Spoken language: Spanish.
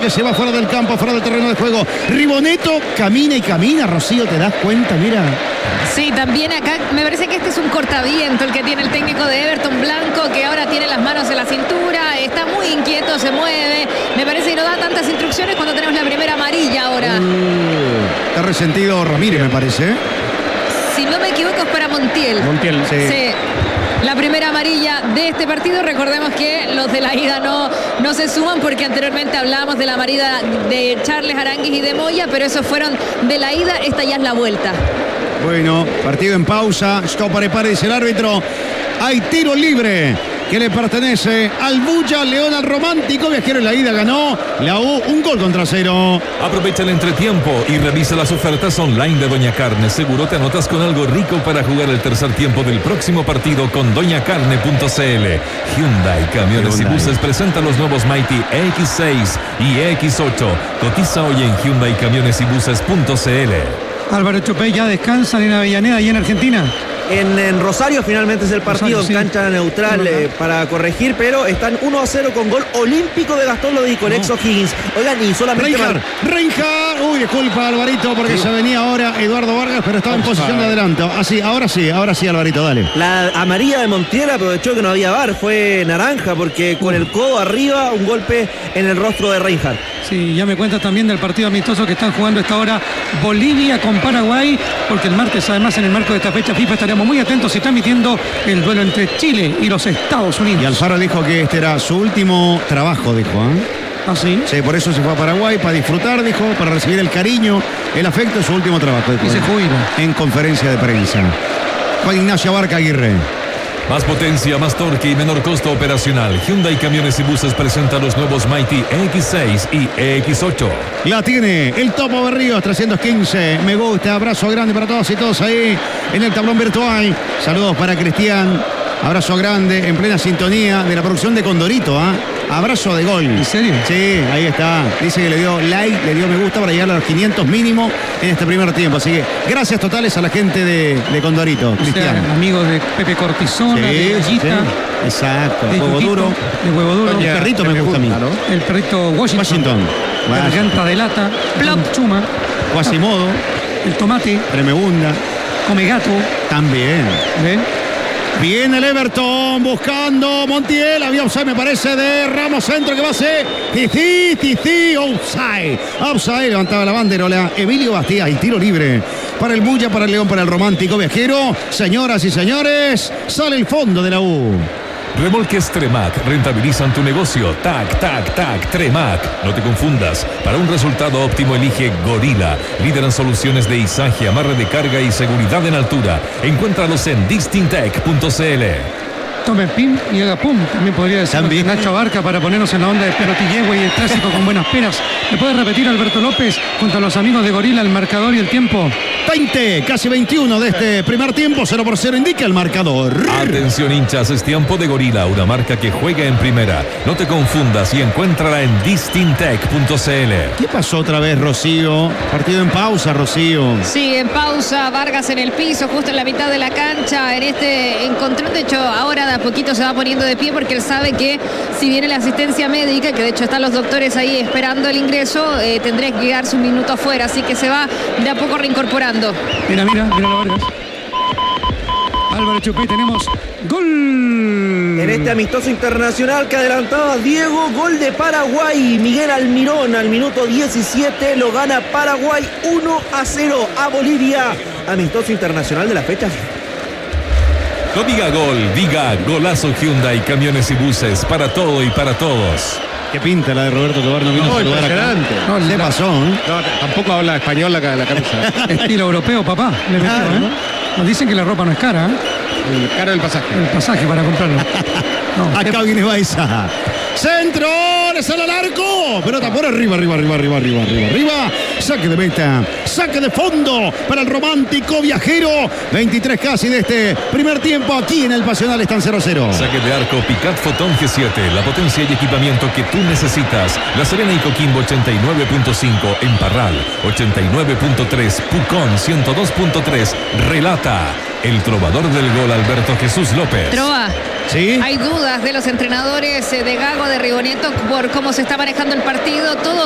que se va fuera del campo, fuera del terreno de juego. Riboneto camina y camina, Rocío, ¿te das cuenta? Mira. Sí, también acá me parece que este es un cortaviento el que tiene el técnico de Everton, Blanco, que ahora tiene las manos en la cintura, está muy inquieto, se mueve. Me parece que no da tantas instrucciones cuando tenemos la primera amarilla ahora. Está resentido Ramírez, me parece. Si no me equivoco es para Montiel. Montiel, sí. La primera amarilla de este partido. Recordemos que los de la ida no se suman porque anteriormente hablábamos de la amarilla de Charles Aranguis y de Moya, pero esos fueron de la ida, esta ya es la vuelta. Bueno, partido en pausa. Stop para dice el árbitro. Hay tiro libre que le pertenece al Bulla León, al Romántico Viajero. En la ida ganó la U 1-0. Aprovecha el entretiempo y revisa las ofertas online de Doña Carne. Seguro te anotas con algo rico para jugar el tercer tiempo del próximo partido con doñacarne.cl. Hyundai Camiones y Buses presenta los nuevos Mighty EX6 y EX8. Cotiza hoy en hyundaicamionesybuses.cl. Álvaro Chupey ya descansan en Avellaneda y en Argentina. En Rosario finalmente es el partido, Rosario, en cancha neutral para corregir, pero están 1-0 con gol olímpico de Gastón Lodi con Ex O'Higgins. Oigan, y solamente... Reinhardt. Uy, disculpa Alvarito porque se venía ahora Eduardo Vargas, pero estaba en posición de adelanto. Ahora sí, Alvarito, dale. La amarilla de Montiel aprovechó que no había VAR, fue naranja porque con el codo arriba un golpe en el rostro de Reinhardt. Sí, ya me cuentas también del partido amistoso que están jugando esta hora Bolivia con Paraguay, porque el martes además en el marco de esta fecha FIFA estaremos muy atentos y transmitiendo el duelo entre Chile y los Estados Unidos. Y Alfaro dijo que este era su último trabajo, dijo, ¿Ah, sí? Sí, por eso se fue a Paraguay, para disfrutar, dijo, para recibir el cariño, el afecto, su último trabajo. Dijo, y se jubila. En conferencia de prensa. Juan Ignacio Abarca Aguirre. Más potencia, más torque y menor costo operacional. Hyundai Camiones y Buses presenta los nuevos Mighty EX6 y EX8. La tiene el Topo Berríos, 315. Me gusta, abrazo grande para todos y todos ahí en el tablón virtual. Saludos para Cristian. Abrazo grande en plena sintonía de la producción de Condorito, Abrazo de gol. ¿En serio? Sí, ahí está. Dice que le dio like, le dio me gusta para llegar a los 500 mínimo en este primer tiempo. Así que gracias totales a la gente de Condorito, Cristian. Amigos de Pepe Cortisona, de Gallita. Sí. Exacto, de Huevo Duro. De Huevo Duro. El perrito me gusta a mí. El perrito Washington. Garganta de lata. Plop. Chuma. Quasimodo. El tomate. Tremebunda. Come gato. También. ¿Ven? Viene el Everton buscando Montiel. Había offside, me parece, de Ramos. Centro que va a ser Tizi. Offside. Levantaba la banderola Emilio Bastías. Y tiro libre para el Bulla, para el León, para el Romántico Viajero. Señoras y señores, sale el fondo de la U. Remolques Tremac rentabilizan tu negocio. Tac, Tremac. No te confundas. Para un resultado óptimo elige Gorila. Líder en soluciones de izaje, amarre de carga y seguridad en altura. Encuéntralos en distintec.cl. Tome pim y haga pum. También podría decir Nacho Abarca para ponernos en la onda de Perotillehue y el clásico con buenas peras. ¿Me puede repetir Alberto López junto a los amigos de Gorila el marcador y el tiempo? 20, casi 21 de este primer tiempo. 0-0 indica el marcador. Atención hinchas, es tiempo de Gorila, una marca que juega en primera. No te confundas y encuéntrala en distintec.cl. ¿Qué pasó otra vez, Rocío? Partido en pausa, Rocío. Sí, en pausa, Vargas en el piso, justo en la mitad de la cancha, en este encontrón. De hecho, ahora de a poquito se va poniendo de pie porque él sabe que si viene la asistencia médica, que de hecho están los doctores ahí esperando el ingreso, tendría que quedarse un minuto afuera, así que se va de a poco reincorporando. Mira la Vargas. Álvaro Chupey, tenemos gol. En este amistoso internacional que adelantaba Diego, gol de Paraguay. Miguel Almirón al minuto 17 lo gana Paraguay 1-0 a Bolivia. Amistoso internacional de la fecha. No diga gol, diga golazo. Hyundai Camiones y Buses, para todo y para todos. Qué pinta la de Roberto Tobar, no vino a saludar acá. No, le pasó, No, tampoco habla español la camisa. Estilo europeo, papá. Le metió, Nos dicen que la ropa no es cara, Cara del pasaje. El pasaje para comprarlo. No, acá viene Baiza. Centro, le sale al arco. Pelota por arriba. Saque de meta, saque de fondo para el Romántico Viajero. 23 casi de este primer tiempo. Aquí en el Pasional están 0-0. Saque de arco Picat Photon G7, la potencia y equipamiento que tú necesitas. La Serena y Coquimbo 89.5, en Parral 89.3, Pucón 102.3. Relata el trovador del gol, Alberto Jesús López. Trova. ¿Sí? Hay dudas de los entrenadores de Gago, de Rigoneto, por cómo se está manejando el partido. Todo